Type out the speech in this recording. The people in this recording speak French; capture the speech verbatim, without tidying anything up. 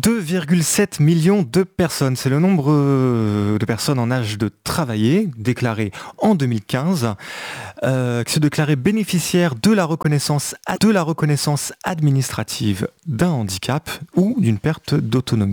deux virgule sept millions de personnes. C'est le nombre de personnes en âge de travailler, déclarées en deux mille quinze, euh, qui se déclaraient bénéficiaires de la reconnaissance, de la reconnaissance administrative d'un handicap ou d'une perte d'autonomie.